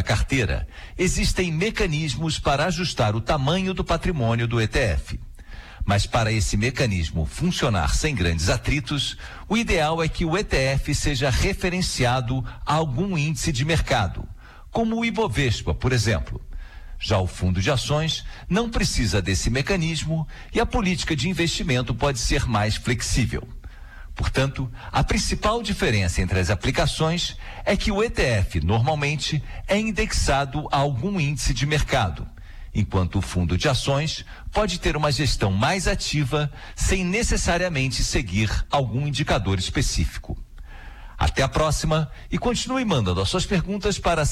da carteira, existem mecanismos para ajustar o tamanho do patrimônio do ETF. Mas para esse mecanismo funcionar sem grandes atritos, o ideal é que o ETF seja referenciado a algum índice de mercado, como o Ibovespa, por exemplo. Já o fundo de ações não precisa desse mecanismo e a política de investimento pode ser mais flexível. Portanto, a principal diferença entre as aplicações é que o ETF normalmente é indexado a algum índice de mercado, enquanto o fundo de ações pode ter uma gestão mais ativa sem necessariamente seguir algum indicador específico. Até a próxima e continue mandando as suas perguntas para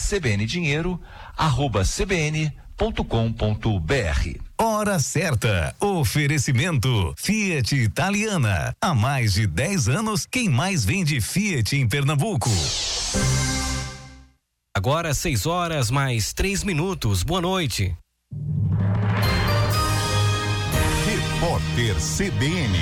cbndinheiro@cbn.com.br. Hora certa. Oferecimento Fiat Italiana. Há mais de 10 anos, quem mais vende Fiat em Pernambuco. Agora 6h mais 3 minutos. Boa noite. Repórter CBN.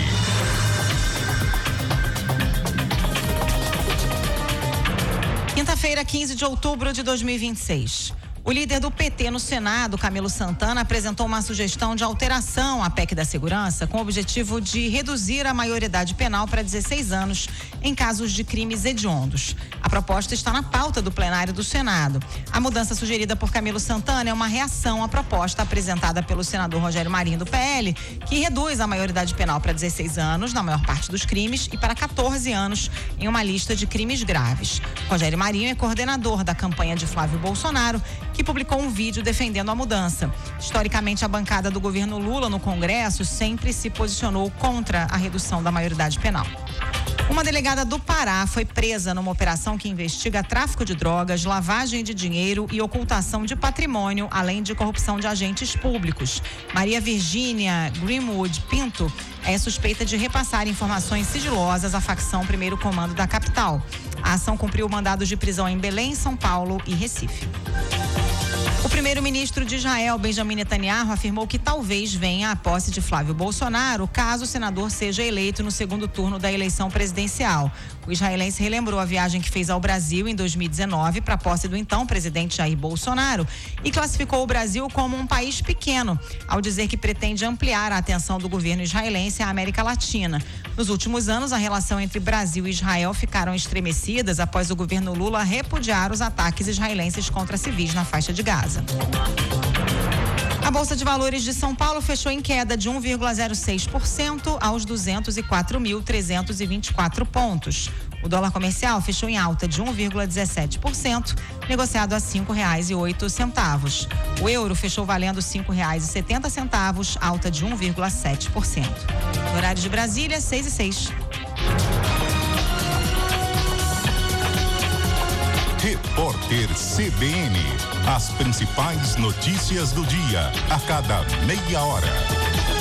Quinta-feira, 15 de outubro de 2026. O líder do PT no Senado, Camilo Santana, apresentou uma sugestão de alteração à PEC da Segurança com o objetivo de reduzir a maioridade penal para 16 anos em casos de crimes hediondos. A proposta está na pauta do plenário do Senado. A mudança sugerida por Camilo Santana é uma reação à proposta apresentada pelo senador Rogério Marinho do PL, que reduz a maioridade penal para 16 anos na maior parte dos crimes e para 14 anos em uma lista de crimes graves. Rogério Marinho é coordenador da campanha de Flávio Bolsonaro, que publicou um vídeo defendendo a mudança. Historicamente, a bancada do governo Lula no Congresso sempre se posicionou contra a redução da maioridade penal. Uma delegada do Pará foi presa numa operação que investiga tráfico de drogas, lavagem de dinheiro e ocultação de patrimônio, além de corrupção de agentes públicos. Maria Virgínia Greenwood Pinto é suspeita de repassar informações sigilosas à facção Primeiro Comando da capital. A ação cumpriu mandados de prisão em Belém, São Paulo e Recife. O primeiro-ministro de Israel, Benjamin Netanyahu, afirmou que talvez venha a posse de Flávio Bolsonaro caso o senador seja eleito no segundo turno da eleição presidencial. O israelense relembrou a viagem que fez ao Brasil em 2019 para a posse do então presidente Jair Bolsonaro e classificou o Brasil como um país pequeno, ao dizer que pretende ampliar a atenção do governo israelense à América Latina. Nos últimos anos, a relação entre Brasil e Israel ficaram estremecidas após o governo Lula repudiar os ataques israelenses contra civis na faixa de Gaza. A Bolsa de Valores de São Paulo fechou em queda de 1,06% aos 204.324 pontos. O dólar comercial fechou em alta de 1,17%, negociado a R$5,08. O euro fechou valendo R$5,70, alta de 1,7%. No horário de Brasília, 6h06. Repórter CBN. As principais notícias do dia, a cada meia hora.